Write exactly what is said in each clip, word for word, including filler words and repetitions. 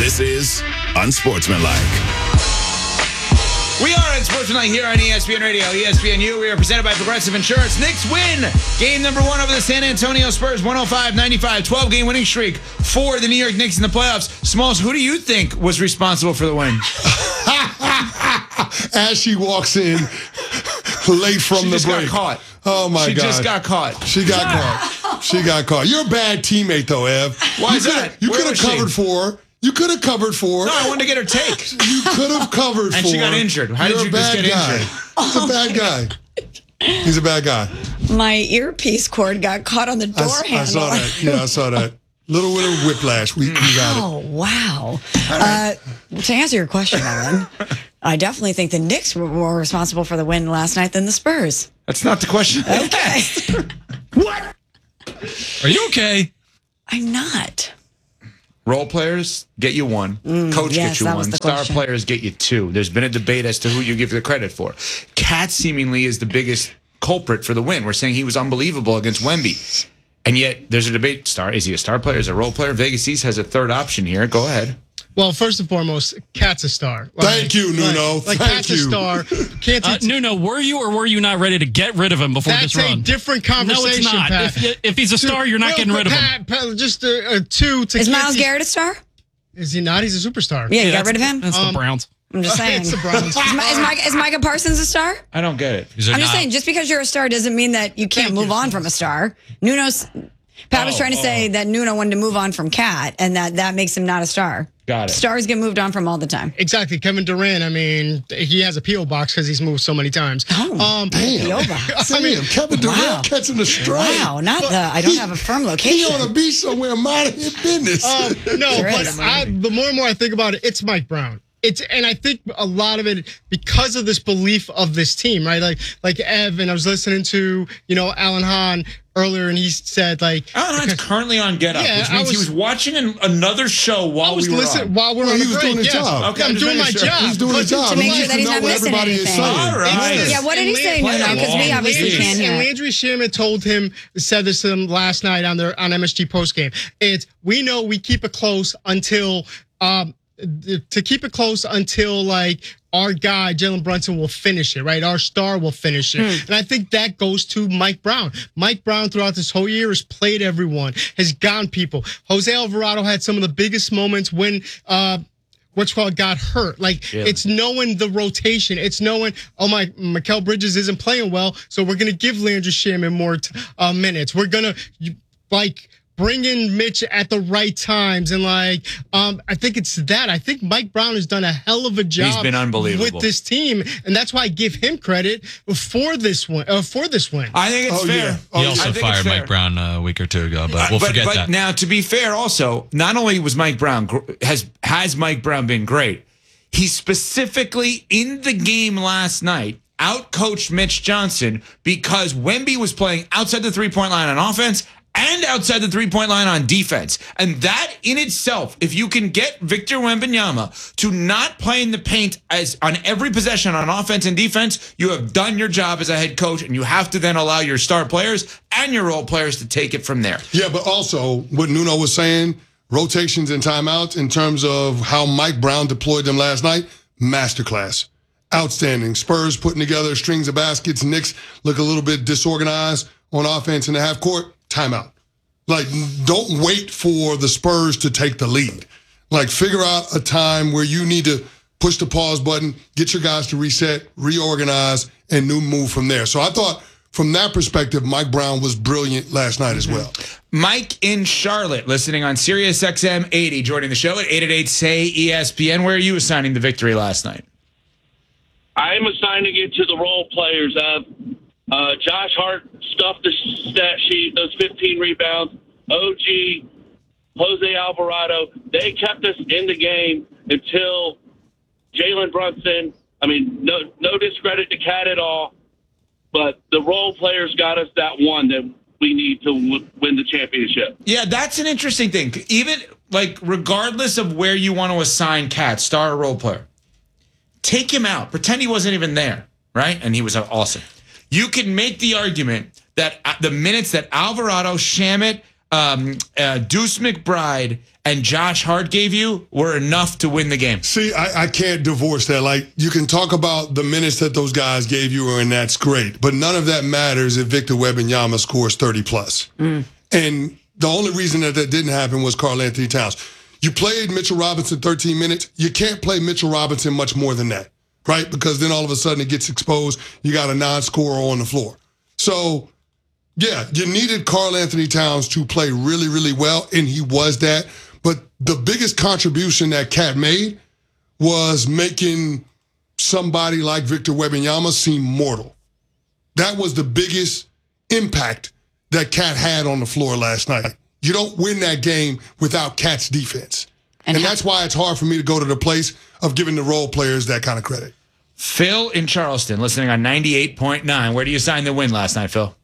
This is Unsportsmanlike. We are Unsportsmanlike here on E S P N Radio, E S P N U. We are presented by Progressive Insurance. Knicks win game number one over the San Antonio Spurs, one oh five ninety-five, twelve-game winning streak for the New York Knicks in the playoffs. Smalls, who do you think was responsible for the win? As she walks in late from she the just break. got caught. Oh, my she God. She just got caught. She got caught. She got caught. You're a bad teammate, though, Ev. Why you is that? You Where could have was she? covered for her. You could have covered for her. No, I wanted to get her take. You could have covered for her. And she got injured. How You're did you a just bad get guy. injured? He's a bad guy. He's a bad guy. My earpiece cord got caught on the door I, handle. I saw that. Yeah, I saw that. Little bit of whiplash. We, we got Oh, wow. Uh, to answer your question, Ellen, I definitely think the Knicks were more responsible for the win last night than the Spurs. That's not the question. Okay. What? Are you okay? I'm not. Role players get you one. Coach yes, gets you that was one. the Star question. players get you two. There's been a debate as to who you give the credit for. Cat seemingly is the biggest culprit for the win. We're saying he was unbelievable against Wemby. And yet there's a debate. Star Is he a star player? Is he a role player? Vegas East has a third option here. Go ahead. Well, first and foremost, Cat's a star. Like, Thank you, Nuno. Like, like Thank Cat's you. a star. Can't Uh, you Nuno, were you or were you not ready to get rid of him before That's this run? a different conversation, No, it's not. Pat. If, if he's a star, you're not Real getting quick, rid of him. Pat, Pat, just a, a two to Is Kansas- Myles Garrett a star? Is he not? He's a superstar. Yeah, you got that's- rid of him? That's Um, the Browns. I'm just saying. It's the Browns. Is, My, is, Mike, is Micah Parsons a star? I don't get it. These are I'm just not- saying, just because you're a star doesn't mean that you can't Thank move you, on from a star. Nuno's... Pat was Oh, trying to say oh. that Nuno wanted to move on from Cat, and that that makes him not a star. Got it. Stars get moved on from all the time. Exactly. Kevin Durant, I mean, he has a P O box because he's moved so many times. Oh, um, Damn. P O box. Damn, Kevin Durant Wow. catching the stray. Wow, not the. I don't have a firm He location. on a beach somewhere minding his business. Um, no, Sure but is. I, the more and more I think about it, it's Mike Brown. It's and I think a lot of it because of this belief of this team, right? Like like Ev, and I was listening to you know Alan Hahn earlier, and he said like Alan Hunt's currently on Get Up, Yeah, which I means he was- was watching an, another show while I was we were listening on. while we're Well, on he the was break. doing his yes. job. Okay, I'm just doing my making sure. job. He's doing But his job. To make He sure needs that he's know not what missing everybody is anything. saying. All right. Yeah, what did he say, And Nuno? Landry- Because we Long obviously days. can't hear And it. Landry Shaman told him, said this to him last night on their on M S G postgame. It's we know we keep it close until um to keep it close until like our guy Jalen Brunson will finish it, right? Our star will finish it, Hmm. and I think that goes to Mike Brown. Mike Brown throughout this whole year has played everyone, has gone people. Jose Alvarado had some of the biggest moments when. uh What's called got hurt. Like Yeah. it's knowing the rotation. It's knowing, oh my, Mikal Bridges isn't playing well, so we're gonna give Landry Shaman more t- uh, minutes. We're gonna you- like bring in Mitch at the right times, and like um, I think it's that. I think Mike Brown has done a hell of a job. been unbelievable. with this team, and that's why I give him credit for this win. Uh, for this win. I think it's Oh, fair. yeah. Oh, He yeah. also I think it's fired fair. Mike Brown a week or two ago, but we'll but, forget but that. now, to be fair, also, not only was Mike Brown gr- has has Mike Brown been great, he specifically in the game last night outcoached Mitch Johnson because Wemby was playing outside the three point line on offense and outside the three point line on defense, and that in itself, if you can get Victor Wembanyama to not play in the paint as on every possession on offense and defense, you have done your job as a head coach, and you have to then allow your star players and your role players to take it from there. Yeah, but also what Nuno was saying, rotations and timeouts in terms of how Mike Brown deployed them last night, masterclass. Outstanding. Spurs putting together strings of baskets. Knicks look a little bit disorganized on offense in the half court. Timeout. Like, don't wait for the Spurs to take the lead. Like, figure out a time where you need to push the pause button, get your guys to reset, reorganize, and new move from there. So I thought from that perspective, Mike Brown was brilliant last night as well. Mike in Charlotte, listening on Sirius X M eighty, joining the show at eight eight eight, S A Y, E S P N. Where are you assigning the victory last night? I'm assigning it to the role players. Uh, uh, Josh Hart stuffed the stat sheet, those fifteen rebounds. O G, Jose Alvarado, they kept us in the game until Jalen Brunson. I mean, no, no discredit to Cat at all, but the role players got us that one that we need to w- win the championship. Yeah, that's an interesting thing. Even, like, regardless of where you want to assign Cat, star or role player, take him out. Pretend he wasn't even there, right? And he was awesome. You can make the argument that the minutes that Alvarado, Shamet, um, uh, Deuce McBride and Josh Hart gave you were enough to win the game. See, I, I can't divorce that. Like, you can talk about the minutes that those guys gave you, and that's great. But none of that matters if Victor Wembanyama scores thirty plus. Mm. And the only reason that that didn't happen was Karl Anthony Towns. You played Mitchell Robinson thirteen minutes. You can't play Mitchell Robinson much more than that, right? Because then all of a sudden it gets exposed. You got a non-scorer on the floor. So, yeah, you needed Karl Anthony Towns to play really, really well, and he was that. But the biggest contribution that Cat made was making somebody like Victor Wembanyama seem mortal. That was the biggest impact that Cat had on the floor last night. You don't win that game without Cat's defense. And, and that's why it's hard for me to go to the place of giving the role players that kind of credit. Phil in Charleston, listening on ninety-eight point nine. Where do you sign the win last night, Phil?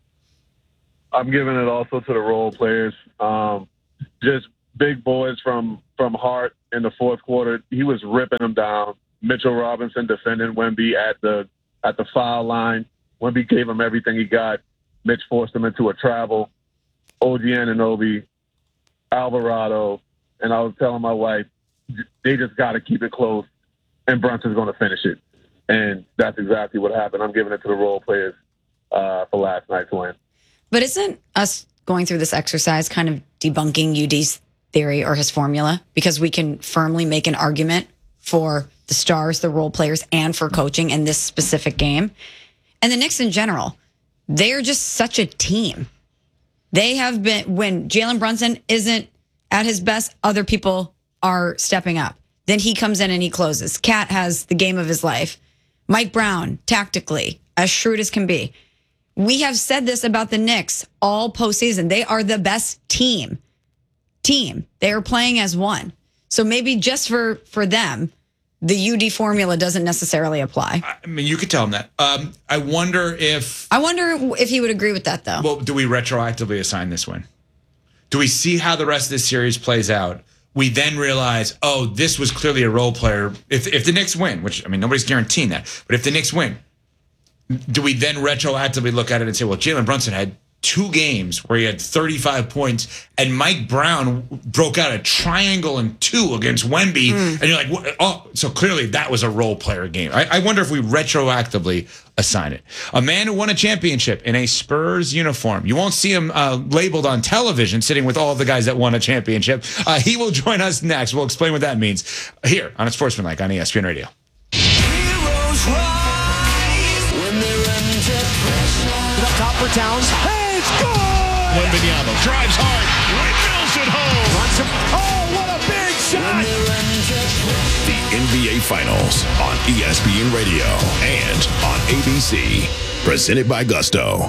I'm giving it also to the role players. Um, just big boys from, from Hart in the fourth quarter. He was ripping them down. Mitchell Robinson defending Wemby at the at the foul line. Wemby gave him everything he got. Mitch forced him into a travel. O G Anunoby, Alvarado, and I was telling my wife, they just got to keep it close, and Brunson's going to finish it. And that's exactly what happened. I'm giving it to the role players uh, for last night's win. But isn't us going through this exercise kind of debunking U D's theory or his formula? Because we can firmly make an argument for the stars, the role players, and for coaching in this specific game. And the Knicks in general, they are just such a team. They have been, when Jalen Brunson isn't at his best, other people are stepping up. Then he comes in and he closes. Cat has the game of his life. Mike Brown, tactically, as shrewd as can be. We have said this about the Knicks all postseason. They are the best team. Team. They are playing as one. So maybe just for, for them, the U D formula doesn't necessarily apply. I mean, you could tell him that. Um, I wonder if... I wonder if he would agree with that, though. Well, do we retroactively assign this win? Do we see how the rest of this series plays out? We then realize, oh, this was clearly a role player. If if the Knicks win, which, I mean, nobody's guaranteeing that, but if the Knicks win, do we then retroactively look at it and say, well, Jalen Brunson had two games where he had thirty-five points, and Mike Brown broke out a triangle and two against Wemby, mm. and you're like, what? Oh, so clearly that was a role player game. I, I wonder if we retroactively assign it. A man who won a championship in a Spurs uniform. You won't see him uh, labeled on television sitting with all the guys that won a championship. Uh, he will join us next. We'll explain what that means here on Sportsmanlike on E S P N Radio. Heroes rise when they're under pressure. Up top for Towns. Hey! Wembanyama drives hard, windmills it home. Some, oh, what a big shot! The N B A Finals on E S P N Radio and on A B C. Presented by Gusto.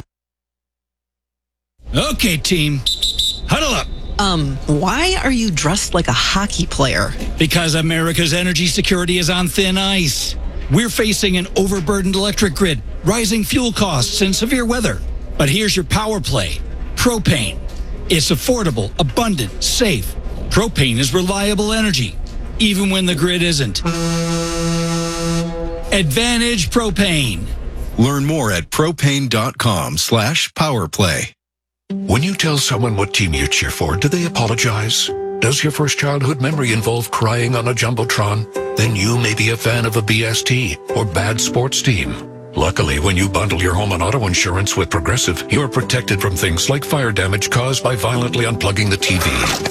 Okay, team, huddle up. Um, why are you dressed like a hockey player? Because America's energy security is on thin ice. We're facing an overburdened electric grid, rising fuel costs, and severe weather. But here's your power play. Propane. It's affordable, abundant, safe. Propane is reliable energy, even when the grid isn't. Advantage Propane. Learn more at propane.com slash powerplay. When you tell someone what team you cheer for, do they apologize? Does your first childhood memory involve crying on a Jumbotron? Then you may be a fan of a B S T or bad sports team. Luckily, when you bundle your home and auto insurance with Progressive, you're protected from things like fire damage caused by violently unplugging the T V.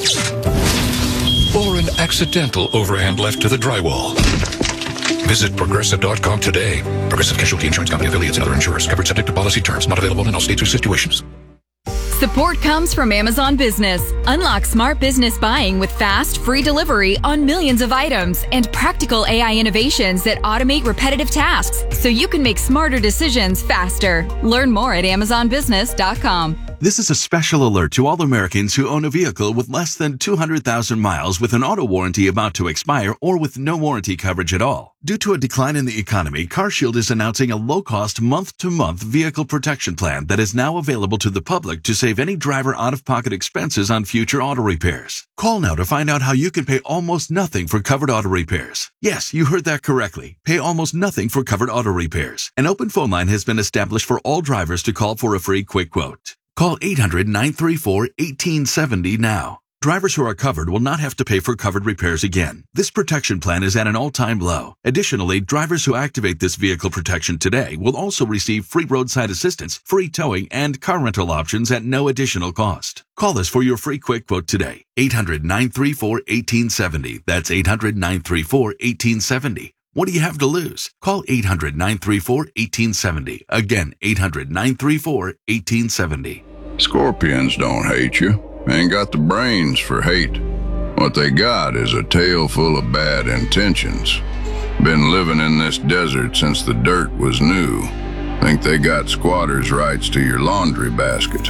Or an accidental overhand left to the drywall. Visit Progressive dot com today. Progressive Casualty Insurance Company affiliates and other insurers. Covered subject to policy terms. Not available in all states or situations. Support comes from Amazon Business. Unlock smart business buying with fast, free delivery on millions of items and practical A I innovations that automate repetitive tasks so you can make smarter decisions faster. Learn more at amazon business dot com. This is a special alert to all Americans who own a vehicle with less than two hundred thousand miles with an auto warranty about to expire or with no warranty coverage at all. Due to a decline in the economy, CarShield is announcing a low-cost month-to-month vehicle protection plan that is now available to the public to save any driver out-of-pocket expenses on future auto repairs. Call now to find out how you can pay almost nothing for covered auto repairs. Yes, you heard that correctly. Pay almost nothing for covered auto repairs. An open phone line has been established for all drivers to call for a free quick quote. Call eight hundred, nine three four, one eight seven zero now. Drivers who are covered will not have to pay for covered repairs again. This protection plan is at an all-time low. Additionally, drivers who activate this vehicle protection today will also receive free roadside assistance, free towing, and car rental options at no additional cost. Call us for your free quick quote today. eight hundred, nine three four, one eight seven zero. That's eight hundred, nine three four, one eight seven zero. What do you have to lose? Call eight hundred, nine three four, one eight seven zero. Again, eight hundred, nine three four, one eight seven zero. Scorpions don't hate you. Ain't got the brains for hate. What they got is a tail full of bad intentions. Been living in this desert since the dirt was new. Think they got squatters' rights to your laundry basket.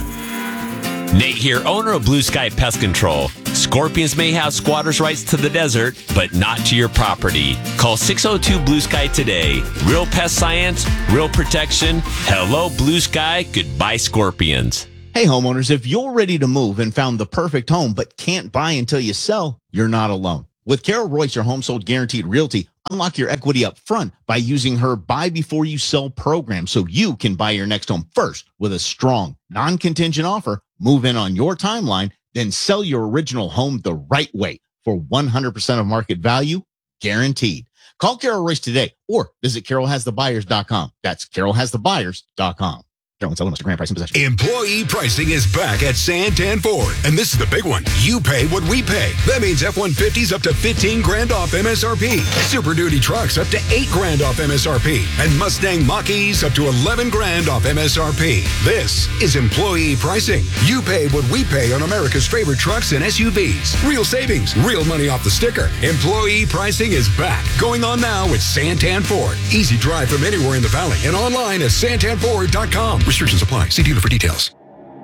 Nate here, owner of Blue Sky Pest Control. Scorpions may have squatters' rights to the desert, but not to your property. Call six oh two Blue Sky today. Real pest science, real protection. Hello, Blue Sky. Goodbye, Scorpions. Hey, homeowners, if you're ready to move and found the perfect home but can't buy until you sell, you're not alone. With Carol Royce, your Home Sold Guaranteed Realty, unlock your equity up front by using her Buy Before You Sell program so you can buy your next home first with a strong, non-contingent offer, move in on your timeline, then sell your original home the right way for one hundred percent of market value, guaranteed. Call Carol Royce today or visit carol has the buyers dot com. That's carol has the buyers dot com. Mister Grand Pricing Possession. Employee pricing is back at Santan Ford, and this is the big one. You pay what we pay. That means F one fifties up to fifteen grand off M S R P, Super Duty trucks up to eight grand off M S R P, and Mustang Mach-E's up to eleven grand off M S R P. This is employee pricing. You pay what we pay on America's favorite trucks and S U Vs. Real savings, real money off the sticker. Employee pricing is back. Going on now with Santan Ford. Easy drive from anywhere in the valley and online at santan ford dot com. Restrictions apply. See dealer for details.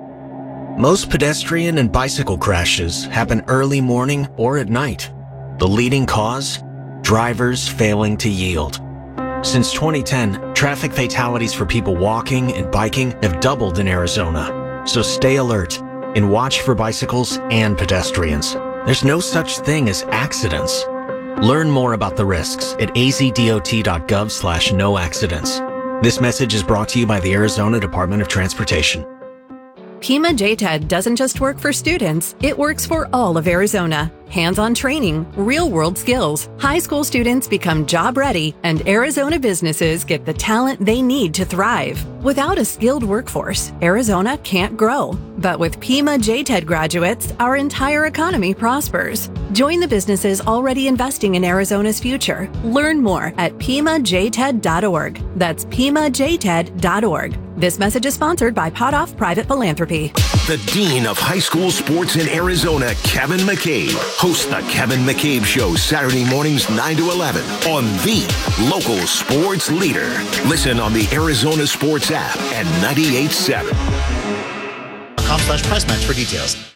Most pedestrian and bicycle crashes happen early morning or at night. The leading cause? Drivers failing to yield. Since twenty ten, traffic fatalities for people walking and biking have doubled in Arizona. So stay alert and watch for bicycles and pedestrians. There's no such thing as accidents. Learn more about the risks at a z dot gov slash no accidents. This message is brought to you by the Arizona Department of Transportation. Pima J TED doesn't just work for students, it works for all of Arizona. Hands-on training, real-world skills. High school students become job-ready, and Arizona businesses get the talent they need to thrive. Without a skilled workforce, Arizona can't grow. But with Pima J TED graduates, our entire economy prospers. Join the businesses already investing in Arizona's future. Learn more at pima j ted dot org. That's pima j ted dot org. This message is sponsored by Potoff Private Philanthropy. The Dean of High School Sports in Arizona, Kevin McCabe, hosts the Kevin McCabe Show Saturday mornings nine to eleven on the local sports leader. Listen on the Arizona Sports app at ninety-eight point seven. Com slash price match for details.